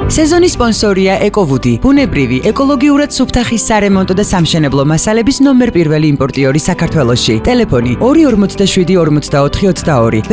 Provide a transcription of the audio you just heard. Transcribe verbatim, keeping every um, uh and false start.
სეზონის სპონსორია ეკოვუდი, ბუნებრივი, ეკოლოგიურად სუფთა ხის სარემონტო და სამშენებლო მასალების ნომერ პირველი იმპორტიორი საქართველოში. ტელეფონი ორი ორმოცდაშვიდი ორმოცდაოთხი ოცდაორი.